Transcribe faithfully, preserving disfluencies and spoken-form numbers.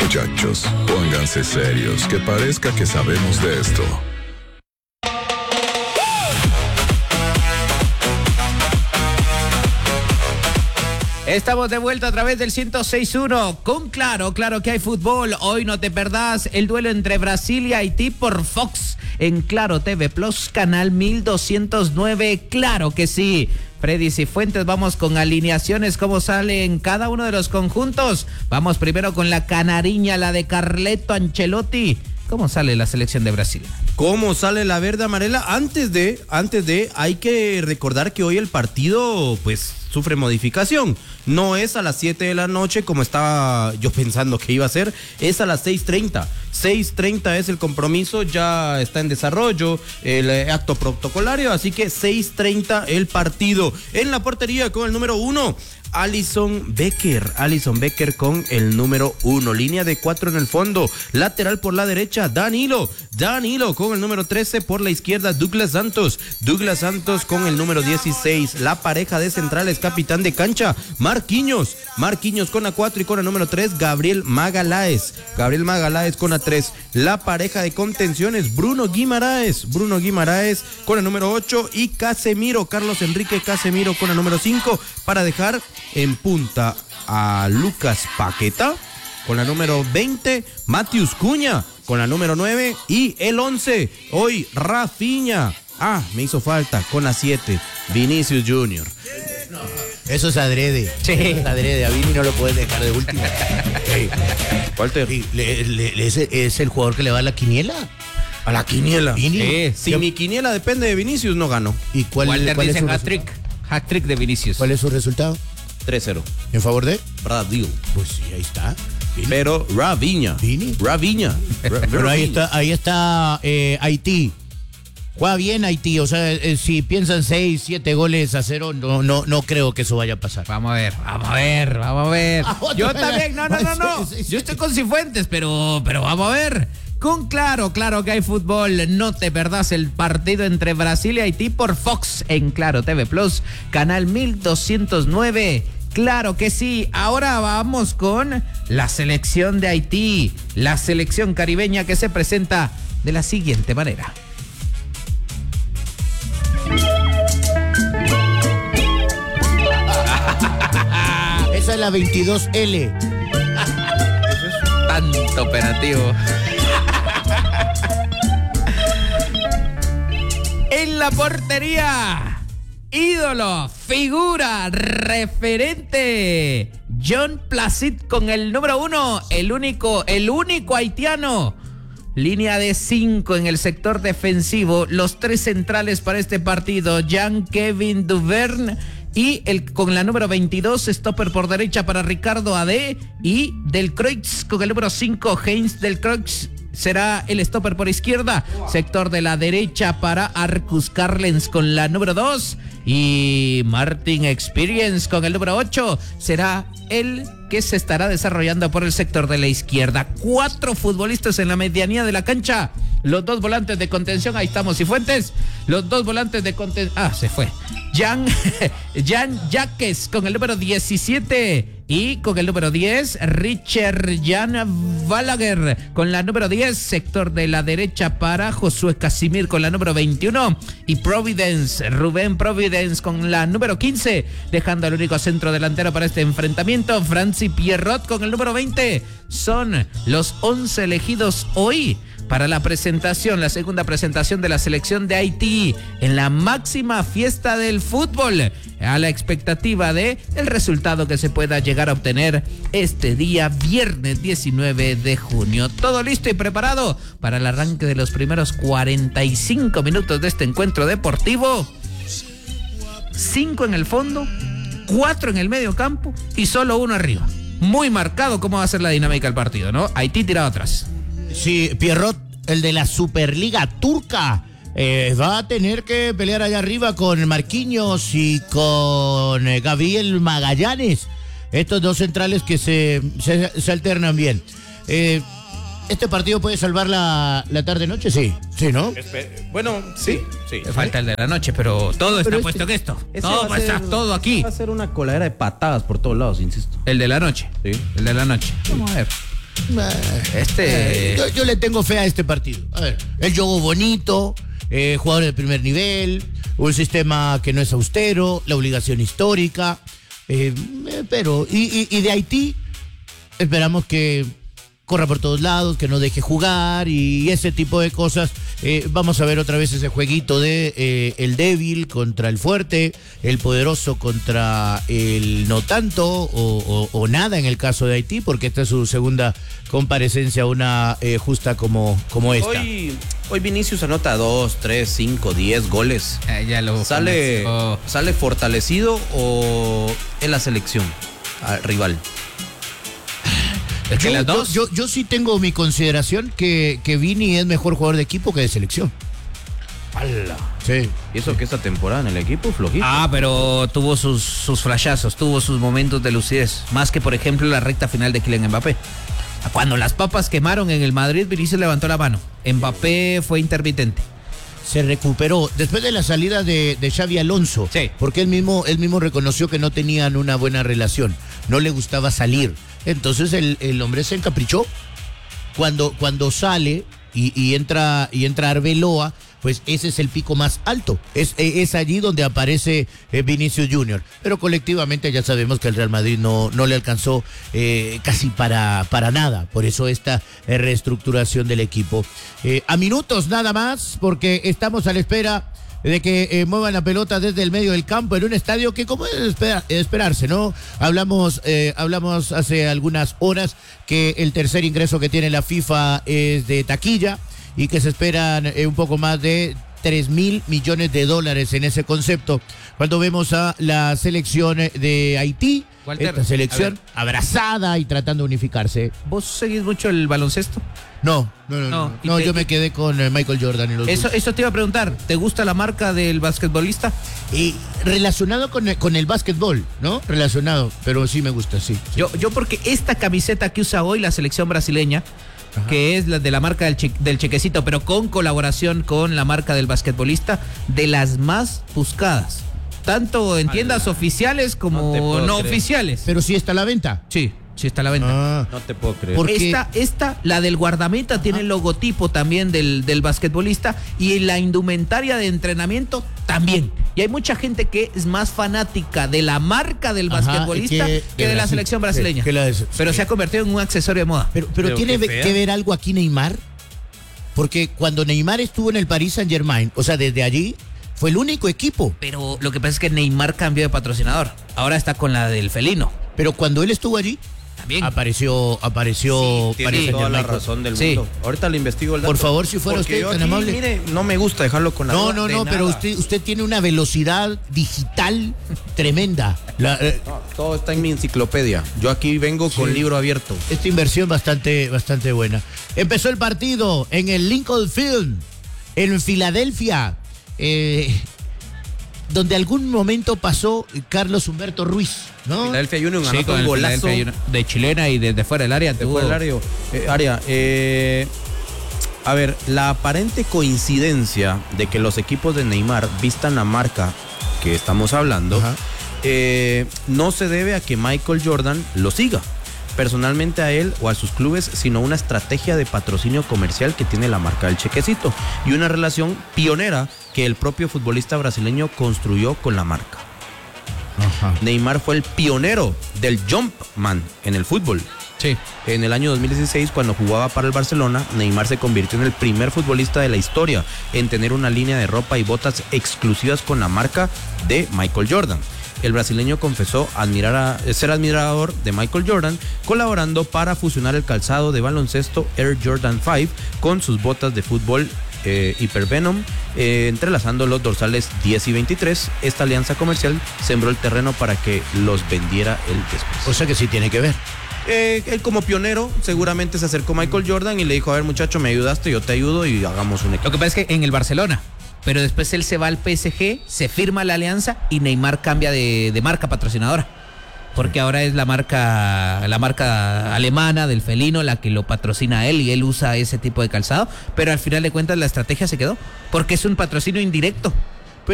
Muchachos, pónganse serios, que parezca que sabemos de esto. Estamos de vuelta a través del ciento seis punto uno con Claro, claro que hay fútbol. Hoy no te perdás el duelo entre Brasil y Haití por Fox en Claro T V Plus, canal mil doscientos nueve. Claro que sí. Freddy Cifuentes, vamos con alineaciones, cómo salen cada uno de los conjuntos. Vamos primero con la canariña, la de Carleto Ancelotti. ¿Cómo sale la selección de Brasil? ¿Cómo sale la verde amarela? Antes de, antes de, hay que recordar que hoy el partido, pues, sufre modificación. No es a las siete de la noche como estaba yo pensando que iba a ser, es a las seis treinta. seis treinta es el compromiso, ya está en desarrollo el acto protocolario, así que seis treinta el partido. En la portería con el número uno, Alisson Becker, Alisson Becker con el número uno, línea de cuatro en el fondo, lateral por la derecha, Danilo, Danilo con el número trece, por la izquierda, Douglas Santos, Douglas Santos con el número dieciséis, la pareja de centrales, capitán de cancha, Marquinhos, Marquinhos con la cuatro y con el número tres, Gabriel Magaláes, Gabriel Magaláes con la tres, la pareja de contenciones, Bruno Guimaraes, Bruno Guimaraes con el número ocho y Casemiro, Carlos Enrique Casemiro con el número cinco, para dejar en punta a Lucas Paqueta con la número veinte, Matheus Cunha con la número nueve y el once, hoy Rafinha, ah, me hizo falta, con la siete, Vinicius Junior. Eso es adrede. Sí. Eso es adrede. A Vini no lo puedes dejar de último. Hey. Walter. Le, le, le, es, es el jugador que le va a la quiniela. A la quiniela. Vini. Eh, si mi quiniela depende de Vinicius, no gano. ¿Y cuál, Walter cuál es dice su hat-trick. Hat-trick de Vinicius. ¿Cuál es su resultado? tres cero. ¿En favor de? Brasil. Pues sí, ahí está. Vini. Pero Rafinha. Vini. Rafinha. Ra- Pero ahí Rafinha. está, ahí está eh, Haití. Juega bien Haití, o sea, eh, si piensan seis, siete goles a cero, no, no, no creo que eso vaya a pasar. Vamos a ver, vamos a ver, vamos a ver. Ah, Yo otra vez. también, no, no, no, no. Sí, sí, sí. Yo estoy con Cifuentes, pero, pero vamos a ver. Con Claro, claro que hay fútbol. No te perdás el partido entre Brasil y Haití por Fox en Claro T V Plus, canal mil doscientos nueve. Claro que sí. Ahora vamos con la selección de Haití, la selección caribeña que se presenta de la siguiente manera. Esa es la veintidós L. Tanto operativo. En la portería, ídolo, figura, referente, John Placid con el número uno, el único, el único haitiano. Línea de cinco en el sector defensivo, los tres centrales para este partido, Jean-Kevin Duverne y el con la número veintidós, stopper por derecha para Ricardo Adé, y Delcroix con el número cinco, Heinz Delcroix será el stopper por izquierda, sector de la derecha para Arcus Carlens con la número dos, y Martin Experience con el número ocho será el que se estará desarrollando por el sector de la izquierda. Cuatro futbolistas en la medianía de la cancha, los dos volantes de contención, ahí estamos, Cifuentes, los dos volantes de contención, ah, se fue, Jan, Jan Jaques con el número diecisiete y con el número diez, Richard Jan Balaguer con la número diez, sector de la derecha para Josué Casimir con la número veintiuno y Providence, Rubén Providence con la número quince, dejando el único centro delantero para este enfrentamiento, Franci Pierrot con el número veinte. Son los once elegidos hoy para la presentación, la segunda presentación de la selección de Haití en la máxima fiesta del fútbol, a la expectativa de el resultado que se pueda llegar a obtener este día viernes diecinueve de junio. Todo listo y preparado para el arranque de los primeros cuarenta y cinco minutos de este encuentro deportivo. Cinco en el fondo, cuatro en el medio campo y solo uno arriba. Muy marcado cómo va a ser la dinámica del partido, ¿no? Haití tirado atrás. Sí, Pierrot, el de la Superliga Turca, eh, va a tener que pelear allá arriba con Marquinhos y con eh, Gabriel Magallanes. Estos dos centrales que se, se, se alternan bien. Eh, ¿Este partido puede salvar la, la tarde-noche? Sí, sí, ¿no? Bueno, sí, sí. Le falta el de la noche, pero todo está Pero puesto este- en esto. ese Todo va a está ser- todo aquí. Va a ser una coladera de patadas por todos lados, insisto. El de la noche. Sí. El de la noche. Vamos a ver. Este. Eh, yo, yo le tengo fe a este partido. A ver, el juego bonito, eh, jugadores de primer nivel, un sistema que no es austero, la obligación histórica. Eh, eh, pero, y, y, y de Haití, esperamos que corra por todos lados, que no deje jugar y ese tipo de cosas. Eh, vamos a ver otra vez ese jueguito de eh, el débil contra el fuerte, el poderoso contra el no tanto o, o, o nada en el caso de Haití, porque esta es su segunda comparecencia, una eh, justa como, como esta. Hoy, hoy Vinicius anota dos, tres, cinco, diez goles. Eh, ya lo ¿Sale, comenzó. ¿Sale fortalecido o en la selección al rival? Es que Yo, las yo, dos. yo, yo sí tengo mi consideración que, que Vini es mejor jugador de equipo que de selección. ¡Hala! Sí. Y eso que esta temporada en el equipo, flojito. Ah, pero tuvo sus, sus flashazos, tuvo sus momentos de lucidez. Más que, por ejemplo, la recta final de Kylian Mbappé. Cuando las papas quemaron en el Madrid, Vinicius levantó la mano. Mbappé fue intermitente. Se recuperó después de la salida de, de Xavi Alonso, Sí. porque él mismo, él mismo reconoció que no tenían una buena relación, no le gustaba salir. Entonces el, el hombre se encaprichó. Cuando, cuando sale y, y entra y entra Arbeloa, pues ese es el pico más alto. Es, es allí donde aparece eh, Vinicius Junior. Pero colectivamente ya sabemos que el Real Madrid no, no le alcanzó eh, casi para, para nada. Por eso esta eh, reestructuración del equipo. Eh, a minutos nada más, porque estamos a la espera de que eh, muevan la pelota desde el medio del campo en un estadio que, como es espera, esperarse, ¿no? Hablamos, eh, hablamos hace algunas horas que el tercer ingreso que tiene la FIFA es de taquilla y que se esperan eh, un poco más de tres mil millones de dólares en ese concepto. Cuando vemos a la selección de Haití, Walter, esta selección a abrazada y tratando de unificarse. ¿Vos seguís mucho el baloncesto? No, no, no, No, no, y no, te- yo me quedé con eh, Michael Jordan y los Eso, Bulls. eso te iba a preguntar. ¿Te gusta la marca del basquetbolista? Y relacionado con el, con el básquetbol, ¿no? Relacionado, pero sí me gusta, sí. sí. Yo, yo porque esta camiseta que usa hoy la selección brasileña, Ajá. que es la de la marca del, che- del chequecito, pero con colaboración con la marca del basquetbolista, de las más buscadas. Tanto en tiendas oficiales como No te puedo no, creer. oficiales. Pero sí está a la venta. Sí, sí está a la venta. Ah, No te puedo creer. Por- porque- Esta, esta, la del guardameta, tiene el logotipo también del, del basquetbolista y la indumentaria de entrenamiento también. Y hay mucha gente que es más fanática de la marca del Ajá, basquetbolista que que, de de la Brasil. selección brasileña. Sí, que la de- Pero sí. se ha convertido en un accesorio de moda. pero, pero, Pero tiene qué ve- fea. que ver algo aquí Neymar, porque cuando Neymar estuvo en el Paris Saint Germain, o sea, desde allí fue el único equipo. Pero lo que pasa es que Neymar cambió de patrocinador. Ahora está con la del felino. Pero cuando él estuvo allí, También. apareció, apareció Tiene Paris toda la Saint-Germain. razón del Sí. mundo. Ahorita le investigo el dato. Por favor, si fuera Porque usted yo tan aquí, amable. Mire, no me gusta dejarlo con la No, duda no, de no, pero nada. usted, usted tiene una velocidad digital tremenda. La, eh, No, todo está en mi enciclopedia. Yo aquí vengo con Sí. libro abierto. esta inversión bastante, bastante buena. Empezó el partido en el Lincoln Field, en Filadelfia, eh, donde algún momento pasó Carlos Humberto Ruiz, ¿no? Philadelphia Union Sí, anota con un el golazo Philadelphia Union- de chilena y desde fuera del área. de tuvo- fuera del área. Eh, área, eh, a ver, la aparente coincidencia de que los equipos de Neymar vistan la marca que estamos hablando Ajá. eh, no se debe a que Michael Jordan lo siga personalmente a él o a sus clubes, sino una estrategia de patrocinio comercial que tiene la marca del chequecito y una relación pionera que el propio futbolista brasileño construyó con la marca. Ajá. Neymar fue el pionero del Jumpman en el fútbol. Sí. En el año dos mil dieciséis, cuando jugaba para el Barcelona, Neymar se convirtió en el primer futbolista de la historia en tener una línea de ropa y botas exclusivas con la marca de Michael Jordan. El brasileño confesó admirar a, ser admirador de Michael Jordan, colaborando para fusionar el calzado de baloncesto Air Jordan cinco con sus botas de fútbol eh, Hypervenom, eh, entrelazando los dorsales diez y veintitrés. Esta alianza comercial sembró el terreno para que los vendiera él después. O sea que sí tiene que ver. Eh, él como pionero seguramente se acercó a Michael Jordan y le dijo, a ver muchacho, me ayudaste, yo te ayudo y hagamos un Lo equipo. que pasa es que en el Barcelona, pero después él se va al P S G, se firma la alianza y Neymar cambia de, de marca patrocinadora. Porque ahora es la marca, la marca alemana del felino la que lo patrocina a él y él usa ese tipo de calzado. Pero al final de cuentas la estrategia se quedó. Porque es un patrocinio indirecto.